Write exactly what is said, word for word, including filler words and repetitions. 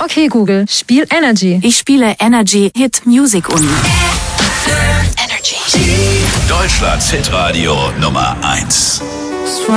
Okay, Google, spiel Energy. Ich spiele Energy Hit Music Uni. Energy. Deutschlands Hitradio Nummer eins.